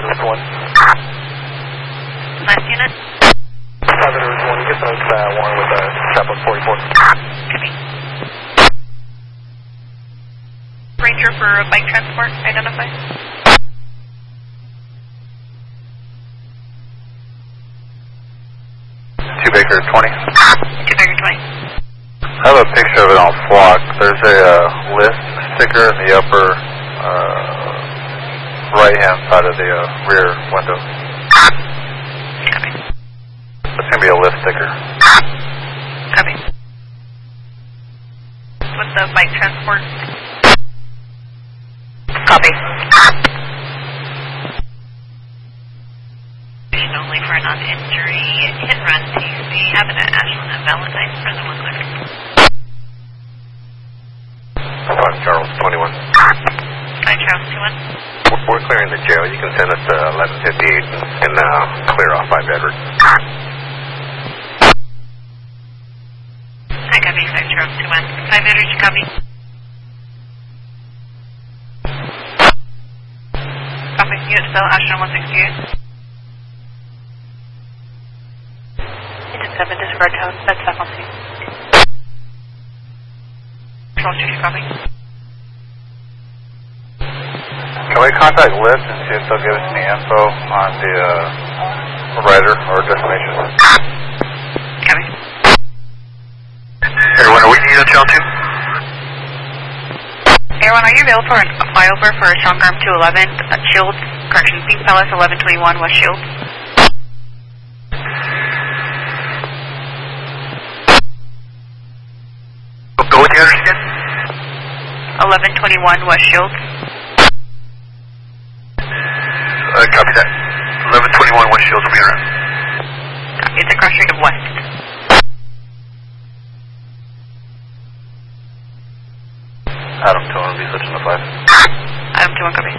Southern 1. Last unit? Southern 1, you get those one with Chaplain 44. Copy. Ranger for bike transport, identify. Two Baker 20. 2 Baker 20. I have a picture of it on Flock. There's a list sticker in the upper right-hand side of the rear window. Copy. It's going to be a list sticker. Copy. With the bike transport? Copy. Only for a non-injury hit and run TC, Abbott at Ashland and Valentine for the one clear. Charles 21. Hi, Charles 21. We're clearing the jail. You can send us 1158 and clear off 5 Edward. Hi, copy. 5 Charles 21. 5 Edward, you copy? Copy. Unit cell, Ashland 168. 7 disregard tone, that's faculty. Charles 2, copy. Can we contact Lyft and see if they'll give us any info on the rider or destination? Copy. Everyone, are we needing a channel 2? Everyone, are you available for a flyover for Strong Arm 211 at Shields, correction, Pink Palace 1121 West Shields? Go with the others again? 1121 West Shields. Copy that. 1121 West Shields will be around. Copy, it's a cross street of West. Adam 2 will be switching to 5. Adam 21, copy.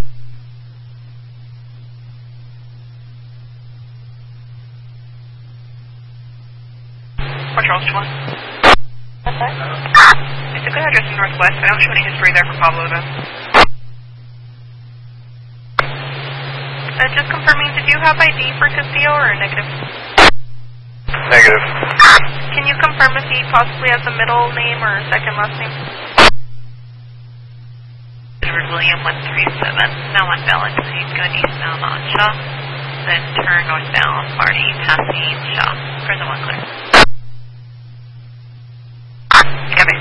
For Charles 21. It's a good address in Northwest. I don't show any history there for Pablo, though. Just confirming, did you have ID for Castillo or negative? Negative. Can you confirm if he possibly has a middle name or a second last name? Edward William 137, now on Valentine, going eastbound on Shaw, then turn northbound, Marty, passing Shaw, for the one clear. Copy.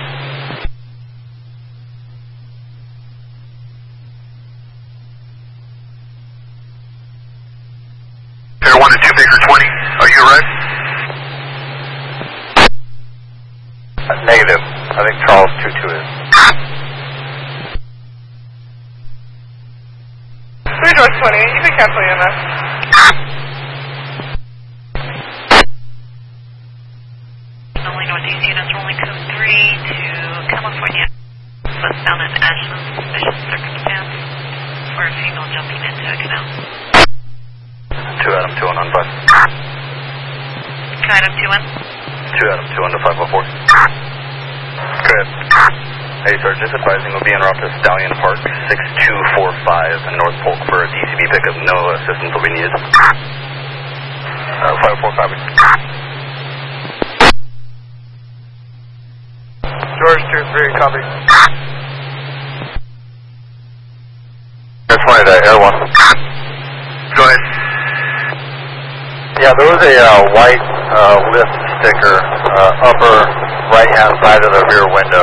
Air 1 to 2 Baker 20, are you arrived? Negative. I think Charles 22 is. 3 North 20, you can cancel EMS. Only Northeast units rolling code 3 to California. Westbound in Ashland, suspicious circumstance for a female jumping into a canal. 2 Adam 2 on 5. Item 2-1. 2 Adam 2 on to 504. Go ahead. Hey, sir, just advising we'll be en route to Stallion Park, 6245 in North Polk for a DCB pickup. No assistance will be needed. 504 copy. George 2-3, copy. Air 20 to Air 1. Go ahead. Yeah, there was a white lift sticker, upper right-hand side of the rear window.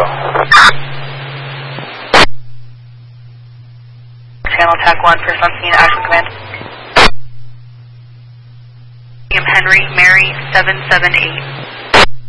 Channel TAC 1 for Sunstein, Action Command. William Henry, Mary 778.